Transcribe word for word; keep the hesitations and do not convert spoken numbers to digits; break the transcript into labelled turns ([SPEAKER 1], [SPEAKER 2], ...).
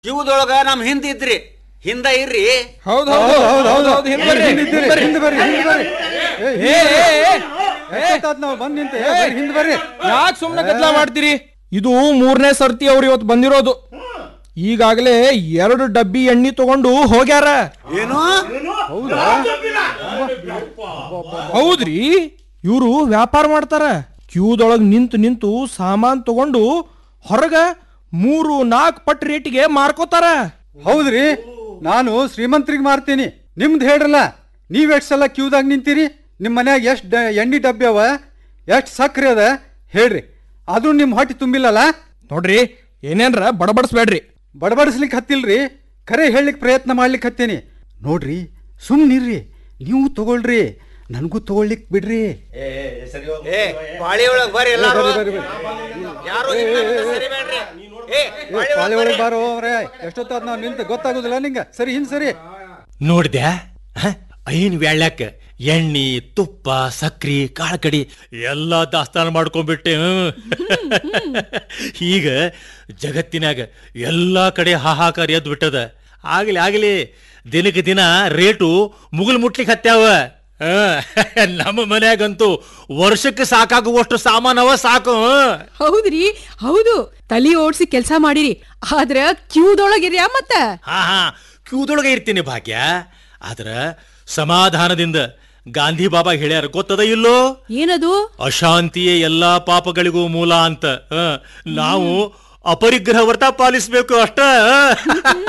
[SPEAKER 1] ಜೀವದೊಳಗ ನಮ್ ಹಿಂದ ಇದ್ರಿ, ಹಿಂದ ಇರ್ರಿ.
[SPEAKER 2] ಯಾಕೆ ಸುಮ್ನೆ ಗದ್ದಲ ಮಾಡ್ತೀರಿ? ಇದು ಮೂರನೇ ಸರ್ತಿ ಅವ್ರು ಇವತ್ತು ಬಂದಿರೋದು. ಈಗಾಗಲೇ ಎರಡು ಡಬ್ಬಿ ಎಣ್ಣೆ ತಗೊಂಡು ಹೋಗ್ಯಾರ.
[SPEAKER 1] ಏನು?
[SPEAKER 2] ಹೌದ್ರಿ, ಇವರು ವ್ಯಾಪಾರ ಮಾಡ್ತಾರ. ಕ್ಯೂದೊಳಗ್ ನಿಂತು ನಿಂತು ಸಾಮಾನ್ ತಗೊಂಡು ಹೊರಗ ಮೂರು ನಾಲ್ಕು ಪಟ್ ರೇಟಿಗೆ ಮಾರ್ಕೋತಾರ.
[SPEAKER 3] ಹೌದ್ರಿ, ನಾನು ಶ್ರೀಮಂತರಿಗೆ ಮಾರ್ತೀನಿ. ನಿಮ್ದು ಹೇಳ್ರಲ್ಲ, ನೀವ್ ಎಷ್ಟು ಸಲ ಕ್ಯೂದಾಗ ನಿಂತೀರಿ? ನಿಮ್ಮ ಮನ್ಯಾಗ ಎಷ್ಟು ಎಣ್ಣೆ ಡಬ್ಬಿ ಅವ, ಎಷ್ಟು ಸಕ್ರೆ ಅದ ಹೇಳ್ರಿ. ಅದು ನಿಮ್ಮ ಹೊಟ್ಟೆ ತುಂಬಿಲ್ಲಲ್ಲ.
[SPEAKER 2] ನೋಡ್ರಿ, ಏನೇನ್ರ ಬಡಬಡಿಸ್ಬೇಡ್ರಿ.
[SPEAKER 3] ಬಡಬಡಿಸ್ಲಿಕ್ಕೆ ಹತ್ತಿಲ್ರಿ, ಖರೆ ಹೇಳಲಿಕ್ಕೆ ಪ್ರಯತ್ನ ಮಾಡ್ಲಿಕ್ಕೆ ಹತ್ತೀನಿ. ನೋಡ್ರಿ, ಸುಮ್ಮನಿರ್ರಿ, ನೀವು ತಗೊಳ್ರಿ, ನನಗೂ ತಗೊಳ್ಲಿಕ್ಕೆ ಬಿಡ್ರಿ.
[SPEAKER 1] ಏ ಪಾಳಿ ಒಳಗ್ ಬರ್ರಿ ಎಲ್ಲಾರು. ಯಾರು
[SPEAKER 3] ಪಾಳಿ ಒಳಗೆ ಬಾರೋ ಅವ್ರೆ. ಎಷ್ಟೊತ್ತಾದ್ ನಾವು ನಿಂತ ಗೊತ್ತಾಗುದಿಲ್ಲ ನಿಂಗ. ಸರಿ ಹಿಂದ್ ಸರಿ.
[SPEAKER 4] ನೋಡ್ದ್ಯಾ, ಐನ್ ವ್ಯಾಳ್ಯಾಕ ಎಣ್ಣಿ ತುಪ್ಪ ಸಕ್ರಿ ಕಾಳ ಕಡಿ ಎಲ್ಲಾ ದಾಸ್ತಾನ ಮಾಡ್ಕೊಂಡ್ಬಿಟ್ಟೆ. ಈಗ ಜಗತ್ತಿನಾಗ ಎಲ್ಲಾ ಕಡೆ ಹಾಹಾಕಾರ ಎದ್ದು ಬಿಟ್ಟದ. ಆಗ್ಲಿ ಆಗ್ಲಿ, ದಿನಕ್ಕೆ ದಿನ ರೇಟು ಮುಗುಲ್ ಮುಟ್ಲಿಕ್ಕೆ ಹತ್ಯಾವ. ನಮ್ಮ ಮನ್ಯಾಗಂತೂ ವರ್ಷಕ್ಕೆ ಸಾಕಾಗುವಷ್ಟು ಸಾಮಾನವ ಸಾಕು.
[SPEAKER 5] ಹೌದ್ರಿ, ಹೌದು, ತಲಿ ಓಡ್ಸಿ ಕೆಲ್ಸ ಮಾಡಿರಿ. ಆದ್ರ ಕ್ಯೂದೊಳಗಿರ್ಯಾ ಮತ್ತ?
[SPEAKER 4] ಹಾ ಹಾ ಕ್ಯೂದೊಳಗ ಇರ್ತೀನಿ ಭಾಗ್ಯ. ಆದ್ರ ಸಮಾಧಾನದಿಂದ ಗಾಂಧಿ ಬಾಬಾ ಹೇಳ್ಯಾರ, ಗೊತ್ತದ ಇಲ್ಲೋ?
[SPEAKER 5] ಏನದು?
[SPEAKER 4] ಅಶಾಂತಿಯೇ ಎಲ್ಲಾ ಪಾಪಗಳಿಗೂ ಮೂಲ ಅಂತ. ನಾವು ಅಪರಿಗ್ರಹ ವ್ರತ ಪಾಲಿಸ್ಬೇಕು ಅಷ್ಟ.